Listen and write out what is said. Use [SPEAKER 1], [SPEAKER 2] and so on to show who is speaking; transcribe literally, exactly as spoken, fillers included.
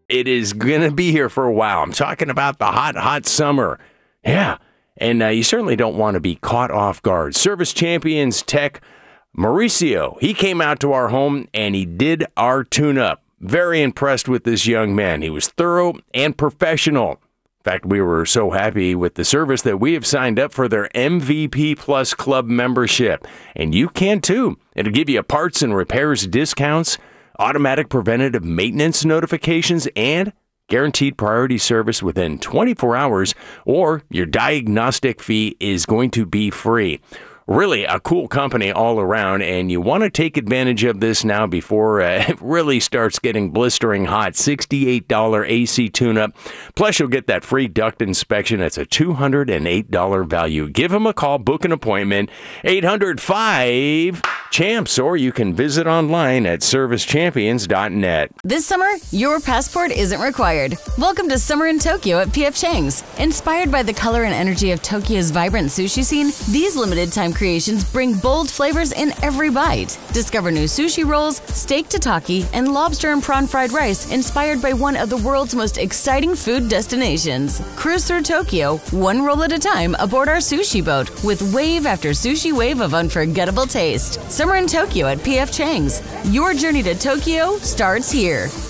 [SPEAKER 1] It is going to be here for a while. I'm talking about the hot, hot summer. Yeah. And uh, you certainly don't want to be caught off guard. Service Champions Tech Mauricio, he came out to our home and he did our tune-up. Very impressed with this young man. He was thorough and professional. In fact, we were so happy with the service that we have signed up for their M V P Plus Club membership. And you can too. It'll give you parts and repairs discounts, automatic preventative maintenance notifications, and guaranteed priority service within twenty-four hours, or your diagnostic fee is going to be free. Really a cool company all around, and you want to take advantage of this now before uh, it really starts getting blistering hot. sixty-eight dollars A C tune-up, plus you'll get that free duct inspection. It's a two hundred eight dollars value. Give them a call, book an appointment, eight hundred five champs, or you can visit online at service champions dot net.
[SPEAKER 2] This summer, your passport isn't required. Welcome to Summer in Tokyo at P F Chang's. Inspired by the color and energy of Tokyo's vibrant sushi scene, these limited-time creations bring bold flavors in every bite. Discover new sushi rolls, steak tataki, and lobster and prawn fried rice inspired by one of the world's most exciting food destinations. Cruise through Tokyo, one roll at a time aboard our sushi boat, with wave after sushi wave of unforgettable taste. Summer in Tokyo at P F Chang's. Your journey to Tokyo starts here.